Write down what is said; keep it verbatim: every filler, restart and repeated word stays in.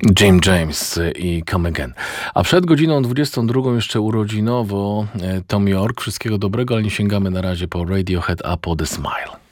Jim James i Come Again. A przed godziną dwudziestą drugą jeszcze urodzinowo Tom York. Wszystkiego dobrego, ale nie sięgamy na razie po Radiohead, a po The Smile.